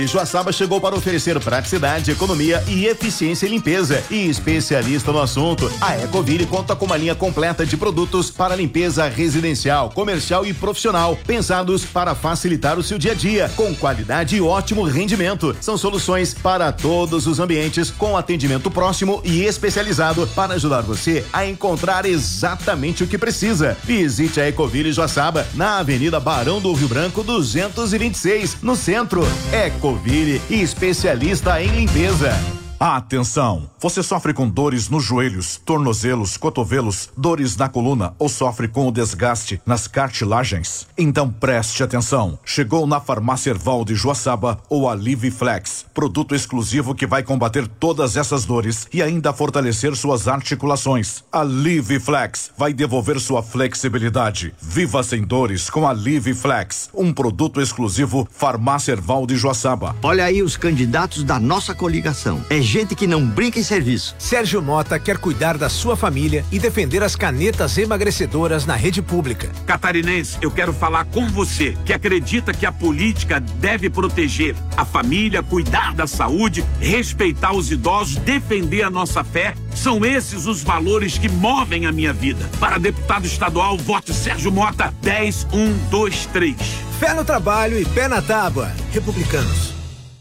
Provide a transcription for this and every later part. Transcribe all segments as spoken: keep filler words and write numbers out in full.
Joaçaba chegou para oferecer praticidade, economia e eficiência em limpeza. E especialista no assunto, a Ecoville conta com uma linha completa de produtos para limpeza residencial, comercial e profissional, pensados para facilitar o seu dia a dia, com qualidade e ótimo rendimento. São soluções para todos os ambientes, com atendimento próximo e especializado para ajudar você a encontrar exatamente o que precisa. Visite a Ecoville Joaçaba na Avenida Barão do Rio Branco duzentos e vinte e seis, no centro. Ecoville e especialista em limpeza. Atenção! Você sofre com dores nos joelhos, tornozelos, cotovelos, dores na coluna ou sofre com o desgaste nas cartilagens? Então preste atenção. Chegou na Farmácia Erval de Joaçaba o Aliviflex, produto exclusivo que vai combater todas essas dores e ainda fortalecer suas articulações. Aliviflex vai devolver sua flexibilidade. Viva sem dores com Aliviflex, um produto exclusivo Farmácia Erval de Joaçaba. Olha aí os candidatos da nossa coligação. É gente que não brinca em serviço. Sérgio Mota quer cuidar da sua família e defender as canetas emagrecedoras na rede pública. Catarinense, eu quero falar com você que acredita que a política deve proteger a família, cuidar da saúde, respeitar os idosos, defender a nossa fé. São esses os valores que movem a minha vida. Para deputado estadual, vote Sérgio Mota dez, um, dois, três. Fé no trabalho e pé na tábua. Republicanos.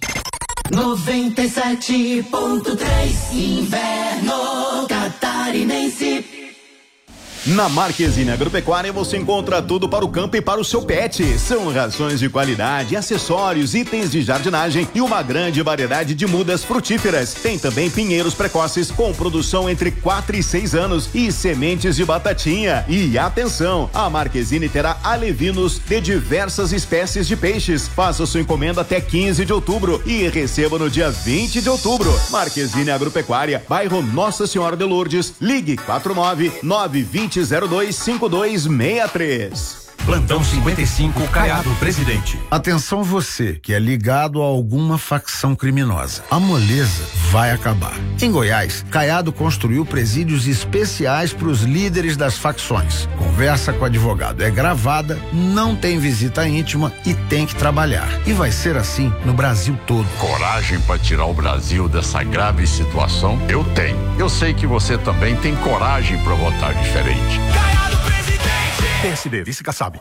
noventa e sete ponto três Inverno Catarinense. Na Marquezine Agropecuária você encontra tudo para o campo e para o seu pet. São rações de qualidade, acessórios, itens de jardinagem e uma grande variedade de mudas frutíferas. Tem também pinheiros precoces com produção entre quatro e seis anos e sementes de batatinha. E atenção, a Marquezine terá alevinos de diversas espécies de peixes. Faça sua encomenda até quinze de outubro e receba no dia vinte de outubro. Marquezine Agropecuária, bairro Nossa Senhora de Lourdes. Ligue quatro nove nove dois zero dois cinco dois seis três. Plantão cinquenta e cinco, Caiado, presidente. Atenção você que é ligado a alguma facção criminosa. A moleza vai acabar. Em Goiás, Caiado construiu presídios especiais para os líderes das facções. Conversa com o advogado é gravada, não tem visita íntima e tem que trabalhar. E vai ser assim no Brasil todo. Coragem para tirar o Brasil dessa grave situação? Eu tenho. Eu sei que você também tem coragem para votar diferente. Caiado, presidente! P S D, vice-Kassab.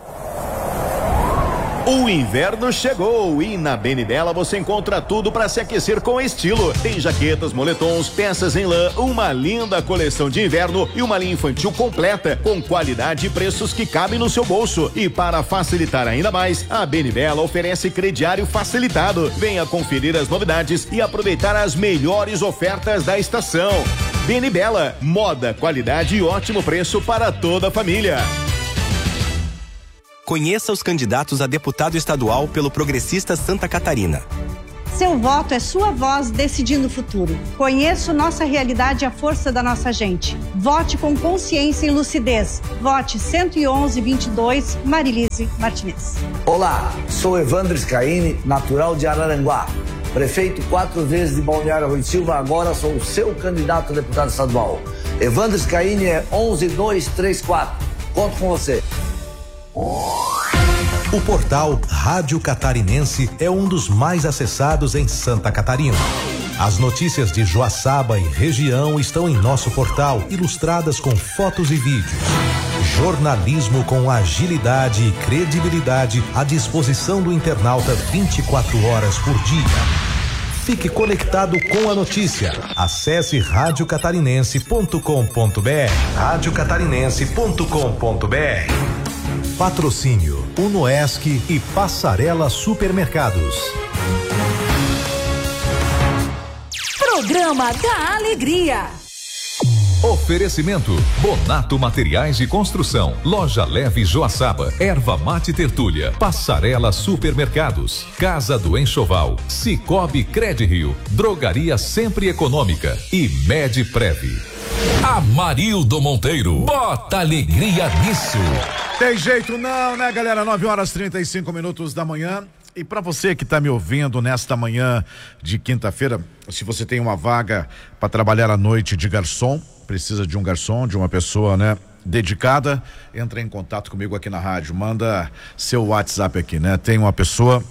O inverno chegou e na Benibela você encontra tudo para se aquecer com estilo. Tem jaquetas, moletons, peças em lã, uma linda coleção de inverno e uma linha infantil completa com qualidade e preços que cabem no seu bolso. E para facilitar ainda mais, a Benibela oferece crediário facilitado. Venha conferir as novidades e aproveitar as melhores ofertas da estação. Benibela, moda, qualidade e ótimo preço para toda a família. Conheça os candidatos a deputado estadual pelo Progressista Santa Catarina. Seu voto é sua voz decidindo o futuro. Conheça nossa realidade e a força da nossa gente. Vote com consciência e lucidez. Vote cento e onze, vinte e dois, Marilise Martinez. Olá, sou Evandro Scaini, natural de Araranguá. Prefeito quatro vezes de Balneário Rui Silva, agora sou o seu candidato a deputado estadual. Evandro Scaini é onze, dois, três, quatro. Conto com você. O portal Rádio Catarinense é um dos mais acessados em Santa Catarina. As notícias de Joaçaba e região estão em nosso portal, ilustradas com fotos e vídeos. Jornalismo com agilidade e credibilidade à disposição do internauta vinte e quatro horas por dia. Fique conectado com a notícia. Acesse rádio catarinense ponto com ponto br. rádio catarinense ponto com ponto br. Patrocínio Unoesc e Passarela Supermercados. Programa da Alegria. Oferecimento Bonato Materiais de Construção, Loja Leve Joaçaba, Erva Mate Tertúlia, Passarela Supermercados, Casa do Enxoval, Cicobi Credrio, Drogaria Sempre Econômica e Medprev. Amarildo Monteiro, bota alegria nisso. Tem jeito não, né, galera? nove horas e trinta e cinco minutos da manhã. E para você que está me ouvindo nesta manhã de quinta-feira, se você tem uma vaga para trabalhar à noite de garçom, precisa de um garçom, de uma pessoa, né, dedicada, entra em contato comigo aqui na rádio, manda seu WhatsApp aqui, né? Tem uma pessoa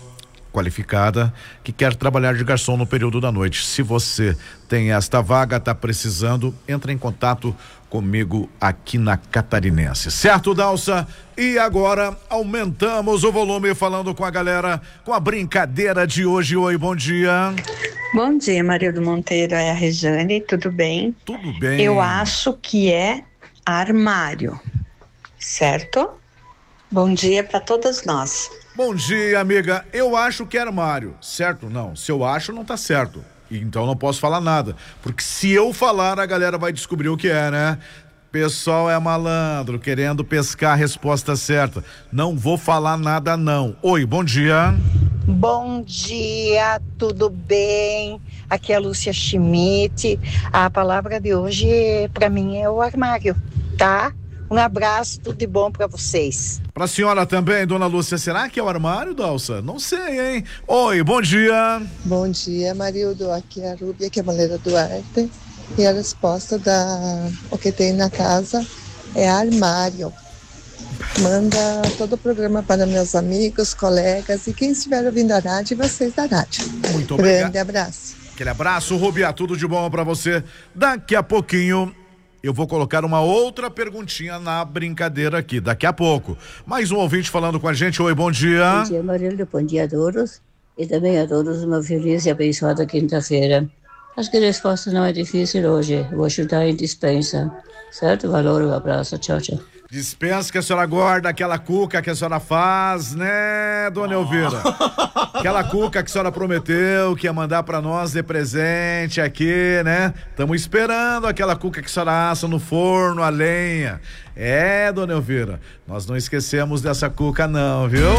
qualificada que quer trabalhar de garçom no período da noite. Se você tem esta vaga, tá precisando, entra em contato comigo aqui na Catarinense. Certo, Dalsa? E agora aumentamos o volume falando com a galera, com a brincadeira de hoje. Oi, bom dia. Bom dia, Marildo Monteiro, é a Rejane, tudo bem? Tudo bem. Eu acho que é armário, certo? Bom dia para todas nós. Bom dia, amiga. Eu acho que é armário, certo? Não, se eu acho, não tá certo. Então não posso falar nada, porque se eu falar, a galera vai descobrir o que é, né? Pessoal é malandro, querendo pescar a resposta certa. Não vou falar nada, não. Oi, bom dia. Bom dia, tudo bem? Aqui é a Lúcia Schmidt. A palavra de hoje, para mim, é o armário, tá? Um abraço, tudo de bom para vocês. Pra senhora também, dona Lúcia, será que é o armário, Dalsa? Não sei, hein? Oi, bom dia. Bom dia, Marildo. Aqui é a Rúbia, aqui é a Maleira Duarte. E a resposta da o que tem na casa é armário. Manda todo o programa para meus amigos, colegas e quem estiver ouvindo a rádio, vocês da rádio. Muito obrigado. Grande abraço. Aquele abraço, Rubia, tudo de bom pra você. Daqui a pouquinho eu vou colocar uma outra perguntinha na brincadeira aqui, daqui a pouco. Mais um ouvinte falando com a gente. Oi, bom dia. Bom dia, Marildo, bom dia a todos. E também a todos uma feliz e abençoada quinta-feira. Acho que a resposta não é difícil hoje. Vou ajudar em dispensa. Certo? Valor, um abraço. Tchau, tchau. Dispensa que a senhora guarda, aquela cuca que a senhora faz, né, dona Elvira? Aquela cuca que a senhora prometeu que ia mandar pra nós de presente aqui, né? Estamos esperando aquela cuca que a senhora assa no forno, a lenha. É, dona Elvira, nós não esquecemos dessa cuca não, viu?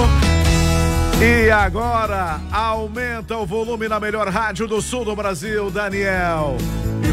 E agora, aumenta o volume na melhor rádio do sul do Brasil, Daniel.